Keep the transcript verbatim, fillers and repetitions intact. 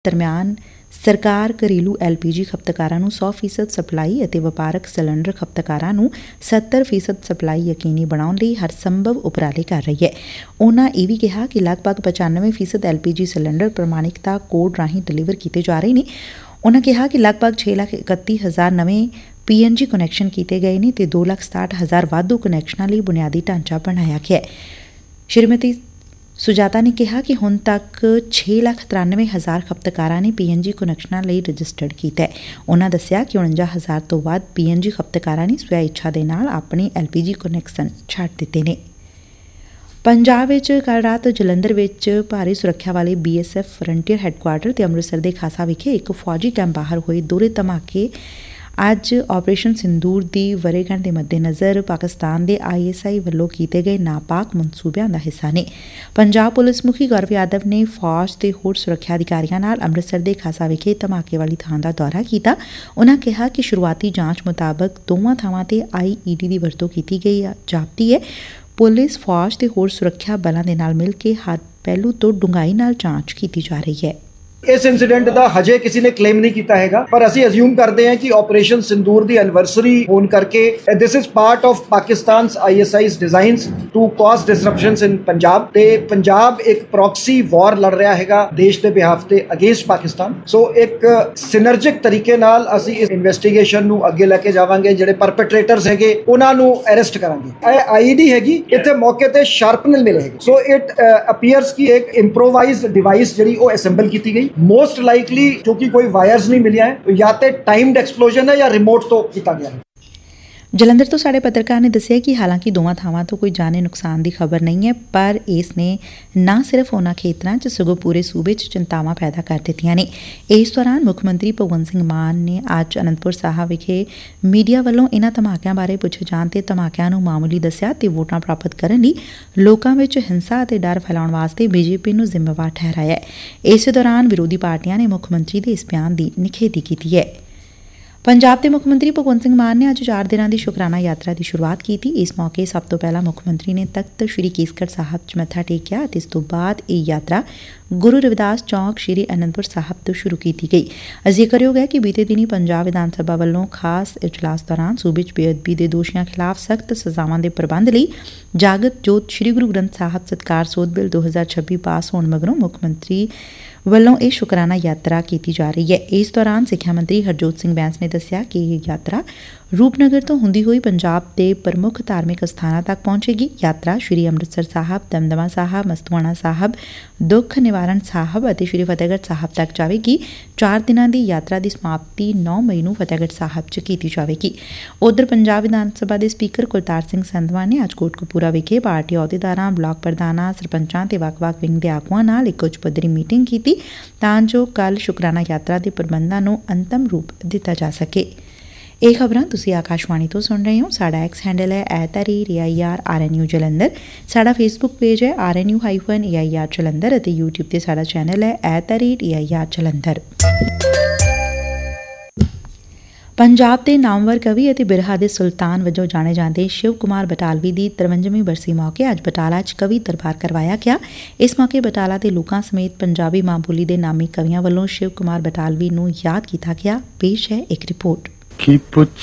ਦਰਮਿਆਨ ਸਰਕਾਰ ਘਰੇਲੂ ਐਲ ਪੀ ਜੀ ਖਪਤਕਾਰਾਂ ਨੂੰ ਸੌ ਫੀਸਦ ਸਪਲਾਈ ਅਤੇ ਵਪਾਰਕ ਸਿਲੰਡਰ ਖਪਤਕਾਰਾਂ ਨੂੰ ਸੱਤਰ ਫੀਸਦ ਸਪਲਾਈ ਯਕੀਨੀ ਬਣਾਉਣ ਲਈ ਹਰ ਸੰਭਵ ਉਪਰਾਲੇ ਕਰ ਰਹੀ ਹੈ। ਉਨ੍ਹਾਂ ਇਹ ਵੀ ਕਿਹਾ ਕਿ ਲਗਭਗ ਪਚਾਨਵੇਂ ਫੀਸਦ ਐਲ ਪੀ ਜੀ ਸਿਲੰਡਰ ਪ੍ਰਮਾਣਿਕਤਾ ਕੋਡ ਰਾਹੀਂ ਡਿਲੀਵਰ ਕੀਤੇ ਜਾ ਰਹੇ ਨੇ। ਉਨ੍ਹਾਂ ਕਿਹਾ ਕਿ ਲਗਭਗ ਛੇ ਲੱਖ ਇਕੱਤੀ ਹਜ਼ਾਰ ਨਵੇਂ ਪੀ ਐਨ ਜੀ ਕੁਨੈਕਸ਼ਨ ਕੀਤੇ ਗਏ ਨੇ ਤੇ ਦੋ ਲੱਖ ਸਤਾਹਠ ਹਜ਼ਾਰ ਵਾਧੂ ਕੁਨੈਕਸ਼ਨਾਂ ਲਈ ਬੁਨਿਆਦੀ ਢਾਂਚਾ ਬਣਾਇਆ ਗਿਆ ਹੈ। ਸ਼੍ਰੀਮਤੀ ਸੁਜਾਤਾ ਨੇ ਕਿਹਾ ਕਿ ਹੁਣ ਤੱਕ ਛੇ ਲੱਖ ਤਰਾਨਵੇਂ ਹਜ਼ਾਰ ਖਪਤਕਾਰਾਂ ਨੇ ਪੀ ਐਨ ਜੀ ਕੁਨੈਕਸ਼ਨਾਂ ਲਈ ਰਜਿਸਟਰਡ ਕੀਤਾ ਹੈ। ਉਨ੍ਹਾਂ ਦੱਸਿਆ ਕਿ ਉਣੰਜਾ ਹਜ਼ਾਰ ਤੋਂ ਵੱਧ ਪੀ ਐਨ ਜੀ ਖਪਤਕਾਰਾਂ ਨੇ ਸਵੈ ਇੱਛਾ ਦੇ ਨਾਲ ਆਪਣੇ ਐਲ ਪੀ ਜੀ ਕੁਨੈਕਸ਼ਨ ਛੱਡ ਦਿੱਤੇ ਨੇ। ਪੰਜਾਬ ਵਿੱਚ ਕੱਲ੍ਹ ਰਾਤ ਜਲੰਧਰ ਵਿੱਚ ਭਾਰੀ ਸੁਰੱਖਿਆ ਵਾਲੇ B S F frontier headquarter ਤੇ ਅੰਮ੍ਰਿਤਸਰ ਦੇ ਖਾਸਾ ਵਿਖੇ ਇੱਕ ਫੌਜੀ ਕੈਂਪ ਬਾਹਰ ਹੋਏ ਦੋਹਰੇ ਧਮਾਕੇ ਅੱਜ ਆਪਰੇਸ਼ਨ ਸਿੰਦੂਰ ਦੀ ਵਰ੍ਹੇਗੰਢ ਦੇ ਮੱਦੇਨਜ਼ਰ ਪਾਕਿਸਤਾਨ ਦੇ ਆਈ ਐਸ ਆਈ ਵੱਲੋਂ ਕੀਤੇ ਗਏ ਨਾਪਾਕ ਮਨਸੂਬਿਆਂ ਦਾ ਹਿੱਸਾ ਨੇ। ਪੰਜਾਬ ਪੁਲਿਸ ਮੁਖੀ ਗੌਰਵ ਯਾਦਵ ਨੇ ਫੌਜ ਤੇ ਹੋਰ ਸੁਰੱਖਿਆ ਅਧਿਕਾਰੀਆਂ ਨਾਲ ਅੰਮ੍ਰਿਤਸਰ ਦੇ ਖਾਸਾ ਵਿਖੇ ਧਮਾਕੇ ਵਾਲੀ ਥਾਂ ਦਾ ਦੌਰਾ ਕੀਤਾ। ਉਨ੍ਹਾਂ ਕਿਹਾ ਕਿ ਸ਼ੁਰੂਆਤੀ ਜਾਂਚ ਮੁਤਾਬਕ ਦੋਵਾਂ ਥਾਵਾਂ ਤੇ ਆਈ ਈ ਡੀ ਦੀ ਵਰਤੋਂ ਕੀਤੀ ਗਈ ਜਾਪਦੀ ਹੈ। ਪੁਲਿਸ, ਫੌਜ ਤੇ ਹੋਰ ਸੁਰੱਖਿਆ ਬਲਾਂ ਦੇ ਨਾਲ ਮਿਲ ਕੇ ਹਰ ਪਹਿਲੂ ਤੋਂ ਡੂੰਘਾਈ ਨਾਲ ਜਾਂਚ ਕੀਤੀ ਜਾ ਰਹੀ ਹੈ। ਇਸ ਇਨਸੀਡੈਂਟ ਦਾ ਹਜੇ ਕਿਸੇ ਨੇ ਕਲੇਮ ਨਹੀਂ ਕੀਤਾ ਹੈਗਾ, ਪਰ ਅਸੀਂ ਅਸਿਊਮ ਕਰਦੇ ਹਾਂ ਕਿ ਆਪਰੇਸ਼ਨ ਸਿੰਦੂਰ ਦੀ ਐਨਵਰਸਰੀ ਹੋਣ ਕਰਕੇ this is part of ਪਾਕਿਸਤਾਨਸ I S eyes designs to ਕਾਜ਼ ਡਿਸਰਪਸ਼ਨਸ ਇਨ ਪੰਜਾਬ ਤੇ ਪੰਜਾਬ ਇੱਕ ਪ੍ਰੋਕਸੀ ਵਾਰ ਲੜ ਰਿਹਾ ਹੈਗਾ ਦੇਸ਼ ਦੇ ਬਿਹਾਫ ਤੇ ਅਗੇਂਸਟ ਪਾਕਿਸਤਾਨ। ਸੋ ਇੱਕ ਸਿਨਰਜਿਕ ਤਰੀਕੇ ਨਾਲ ਅਸੀਂ ਇਸ ਇਨਵੈਸਟੀਗੇਸ਼ਨ ਨੂੰ ਅੱਗੇ ਲੈ ਕੇ ਜਾਵਾਂਗੇ। ਜਿਹੜੇ ਪਰਪੈਟਰੇਟਰਸ ਹੈਗੇ ਉਹਨਾਂ ਨੂੰ ਅਰੈਸਟ ਕਰਾਂਗੇ। ਇਹ ਆਈ ਡੀ ਹੈਗੀ, ਇੱਥੇ ਮੌਕੇ ਤੇ ਸ਼ਾਰਪਨਰ ਮਿਲੇ ਹੈਗੇ। ਸੋ ਇਟ ਅਪੀਅਰਸ ਕਿ ਇੱਕ ਇੰਪਰੋਵਾਈਜ਼ਡ ਡਿਵਾਈਸ ਜਿਹੜੀ ਉਹ ਅਸੈਂਬਲ ਕੀਤੀ ਗਈ। ਮੋਸਟ ਲਾਈਕਲੀ ਕਿਉਂਕਿ ਕੋਈ ਵਾਇਰਸ ਨਹੀਂ ਮਿਲਿਆ ਹੈ, ਜਾਂ ਤੇ ਟਾਈਮਡ ਐਕਸਪਲੋਜ਼ਨ ਹੈ ਜਾਂ ਰਿਮੋਟ ਤੋਂ ਕੀਤਾ ਗਿਆ ਹੈ। ਜਲੰਧਰ ਤੋਂ ਸਾਡੇ ਪੱਤਰਕਾਰ ਨੇ ਦੱਸਿਆ ਕਿ ਹਾਲਾਂਕਿ ਦੋਵਾਂ ਥਾਵਾਂ ਤੋਂ ਕੋਈ ਜਾਨੀ ਨੁਕਸਾਨ ਦੀ ਖਬਰ ਨਹੀਂ ਹੈ, ਪਰ ਇਸ ਨੇ ਨਾ ਸਿਰਫ ਉਨ੍ਹਾਂ ਖੇਤਰਾਂ 'ਚ ਸਗੋਂ ਪੂਰੇ ਸੂਬੇ 'ਚ ਚਿੰਤਾਵਾਂ ਪੈਦਾ ਕਰ ਦਿੱਤੀਆਂ ਨੇ। ਇਸ ਦੌਰਾਨ ਮੁੱਖ ਮੰਤਰੀ ਭਗਵੰਤ ਸਿੰਘ ਮਾਨ ਨੇ ਅੱਜ ਅਨੰਦਪੁਰ ਸਾਹਿਬ ਵਿਖੇ ਮੀਡੀਆ ਵੱਲੋਂ ਇਨ੍ਹਾਂ ਧਮਾਕਿਆਂ ਬਾਰੇ ਪੁੱਛੇ ਜਾਣ ਤੇ ਧਮਾਕਿਆਂ ਨੂੰ ਮਾਮੂਲੀ ਦੱਸਿਆ ਤੇ ਵੋਟਾਂ ਪ੍ਰਾਪਤ ਕਰਨ ਲਈ ਲੋਕਾਂ ਵਿੱਚ ਹਿੰਸਾ ਅਤੇ ਡਰ ਫੈਲਾਉਣ ਵਾਸਤੇ ਬੀ ਜੇ ਪੀ ਨੂੰ ਜ਼ਿੰਮੇਵਾਰ ਠਹਿਰਾਇਆ। ਇਸੇ ਦੌਰਾਨ ਵਿਰੋਧੀ ਪਾਰਟੀਆਂ ਨੇ ਮੁੱਖ ਮੰਤਰੀ ਦੇ ਇਸ ਬਿਆਨ ਦੀ ਨਿਖੇਧੀ ਕੀਤੀ ਹੈ। ਪੰਜਾਬ ਦੇ ਮੁੱਖ ਮੰਤਰੀ ਭਗਵੰਤ ਸਿੰਘ ਮਾਨ ਨੇ ਅੱਜ ਚਾਰ ਦਿਨਾਂ ਦੀ ਸ਼ੁਕਰਾਨਾ ਯਾਤਰਾ ਦੀ ਸ਼ੁਰੂਆਤ ਕੀਤੀ। ਇਸ ਮੌਕੇ ਸਭ ਤੋਂ ਪਹਿਲਾਂ ਮੁੱਖ ਮੰਤਰੀ ਨੇ ਤਖ਼ਤ ਸ੍ਰੀ ਕੇਸਗੜ੍ਹ ਸਾਹਿਬ 'ਚ ਮੱਥਾ ਟੇਕਿਆ ਅਤੇ ਇਸ ਤੋਂ ਬਾਅਦ ਇਹ ਯਾਤਰਾ ਗੁਰੂ ਰਵਿਦਾਸ ਚੌਂਕ ਸ੍ਰੀ ਅਨੰਦਪੁਰ ਸਾਹਿਬ ਤੋਂ ਸ਼ੁਰੂ ਕੀਤੀ ਗਈ। ਜ਼ਿਕਰਯੋਗ ਹੈ ਕਿ ਬੀਤੇ ਦਿਨੀ ਪੰਜਾਬ ਵਿਧਾਨ ਸਭਾ ਵੱਲੋਂ ਖਾਸ ਇਜਲਾਸ ਦੌਰਾਨ ਸੂਬੇ 'ਚ ਬੇਅਦਬੀ ਦੇ ਦੋਸ਼ੀਆਂ ਖਿਲਾਫ ਸਖ਼ਤ ਸਜ਼ਾਵਾਂ ਦੇ ਪ੍ਰਬੰਧ ਲਈ ਜਾਗਤ ਜੋਤ ਸ੍ਰੀ ਗੁਰੂ ਗ੍ਰੰਥ ਸਾਹਿਬ ਸਤਿਕਾਰ ਸੋਧ ਬਿੱਲ ਦੋ ਹਜ਼ਾਰ ਛੱਬੀ ਪਾਸ ਹੋਣ ਮਗਰੋਂ ਮੁੱਖ ਮੰਤਰੀ ਵੱਲੋਂ ਇਹ ਸ਼ੁਕਰਾਨਾ ਯਾਤਰਾ ਕੀਤੀ ਜਾ ਰਹੀ ਹੈ। ਇਸ ਦੌਰਾਨ ਸਿੱਖਿਆ ਮੰਤਰੀ ਹਰਜੋਤ ਸਿੰਘ ਬੈਂਸ ਨੇ ਦੱਸਿਆ ਕਿ ਇਹ ਯਾਤਰਾ ਰੂਪਨਗਰ ਤੋਂ ਹੁੰਦੀ ਹੋਈ ਪੰਜਾਬ ਦੇ ਪ੍ਰਮੁੱਖ ਧਾਰਮਿਕ ਅਸਥਾਨਾਂ ਤੱਕ ਪਹੁੰਚੇਗੀ। ਯਾਤਰਾ ਸ੍ਰੀ ਅੰਮ੍ਰਿਤਸਰ ਸਾਹਿਬ, ਦਮਦਮਾ ਸਾਹਿਬ, ਮਸਤੂਆਣਾ ਸਾਹਿਬ, ਦੁੱਖ ਨਿਵਾਰਨ ਸਾਹਿਬ ਅਤੇ ਸ੍ਰੀ ਫਤਿਹਗੜ੍ਹ ਸਾਹਿਬ ਤੱਕ ਜਾਵੇਗੀ। ਚਾਰ ਦਿਨਾਂ ਦੀ ਯਾਤਰਾ ਦੀ ਸਮਾਪਤੀ ਨੌ ਮਈ ਨੂੰ ਫਤਿਹਗੜ੍ਹ ਸਾਹਿਬ 'ਚ ਕੀਤੀ ਜਾਵੇਗੀ। ਉਧਰ ਪੰਜਾਬ ਵਿਧਾਨ ਸਭਾ ਦੇ ਸਪੀਕਰ ਕੁਲਤਾਰ ਸਿੰਘ ਸੰਧਵਾਂ ਨੇ ਅੱਜ ਕੋਟਕਪੂਰਾ ਵਿਖੇ ਪਾਰਟੀ ਅਹੁਦੇਦਾਰਾਂ, ਬਲਾਕ ਪ੍ਰਧਾਨਾਂ, ਸਰਪੰਚਾਂ ਤੇ ਵੱਖ-ਵੱਖ ਵਿੰਗ ਦੇ ਆਗੂਆਂ ਨਾਲ ਇੱਕ ਉੱਚ ਪੱਧਰੀ ਮੀਟਿੰਗ ਕੀਤੀ ਤਾਂ ਜੋ ਕੱਲ੍ਹ ਸ਼ੁਕਰਾਨਾ ਯਾਤਰਾ ਦੇ ਪ੍ਰਬੰਧਾਂ ਨੂੰ ਅੰਤਮ ਰੂਪ ਦਿੱਤਾ ਜਾ ਸਕੇ। ਇਹ ਖਬਰਾਂ ਤੁਸੀਂ ਆਕਾਸ਼ਵਾਣੀ ਤੋਂ ਸੁਣ ਰਹੇ ਹੋ। ਸਾਡਾ ਐਕਸ ਹੈਂਡਲ ਹੈ at the rate A I R R N U Jalandhar. ਸਾਡਾ ਫੇਸਬੁੱਕ ਪੇਜ ਹੈ R N U hyphen A I R Jalandhar ਅਤੇ ਯੂਟਿਊਬ ਤੇ ਸਾਡਾ ਚੈਨਲ ਹੈ at the rate A I R Jalandhar. Punjab ਦੇ ਨਾਮਵਰ ਕਵੀ ਅਤੇ ਬਿਰਹਾ ਦੇ ਸੁਲਤਾਨ ਵਜੋਂ ਜਾਣੇ ਜਾਂਦੇ ਸ਼ਿਵ ਕੁਮਾਰ ਬਟਾਲਵੀ ਦੀ ਤਰਵੰਜਵੀਂ ਬਰਸੀ ਮੌਕੇ ਅੱਜ ਬਟਾਲਾ 'ਚ ਕਵੀ ਦਰਬਾਰ ਕਰਵਾਇਆ ਗਿਆ। ਇਸ ਮੌਕੇ ਬਟਾਲਾ ਦੇ ਲੋਕਾਂ ਸਮੇਤ ਪੰਜਾਬੀ ਮਾਂ ਬੋਲੀ ਦੇ ਨਾਮੀ ਕਵੀਆਂ ਵੱਲੋਂ ਸ਼ਿਵ ਕੁਮਾਰ ਬਟਾਲਵੀ ਨੂੰ ਯਾਦ ਕੀਤਾ ਗਿਆ। ਪੇਸ਼ ਹੈ ਇੱਕ ਰਿਪੋਰਟ।